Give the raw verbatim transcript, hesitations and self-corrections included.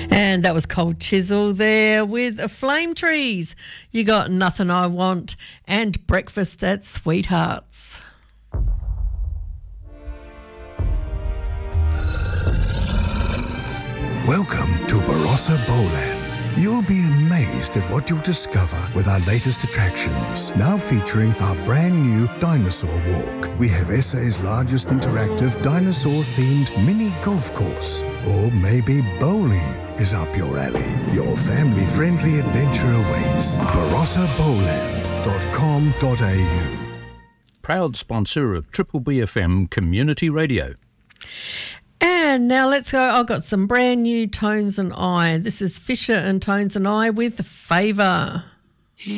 And that was Cold Chisel there with Flame Trees. You got Nothing I Want and Breakfast at Sweethearts. Welcome to Barossa Bowland. You'll be amazed at what you'll discover with our latest attractions. Now featuring our brand new Dinosaur Walk. We have S A's largest interactive dinosaur-themed mini golf course. Or maybe bowling is up your alley. Your family-friendly adventure awaits. barossa bowland dot com dot a u. Proud sponsor of Triple B F M Community Radio. And now let's go. I've got some brand new Tones and I. This is Fisher and Tones and I with Favour.